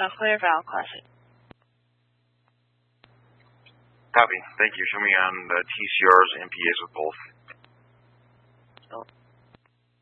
clear valve classic. Copy. Thank you. Show me on the TCRs and MPAs with both.